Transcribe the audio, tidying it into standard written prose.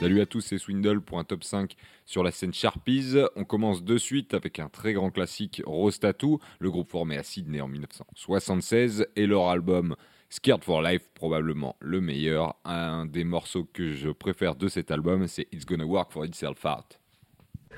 Salut à tous, c'est Swindle pour un top 5 sur la scène Sharpies. On commence de suite avec un très grand classique, Rose Tattoo, le groupe formé à Sydney en 1976, et leur album Scared for Life, probablement le meilleur. Un des morceaux que je préfère de cet album, c'est It's Gonna Work for Itself Out.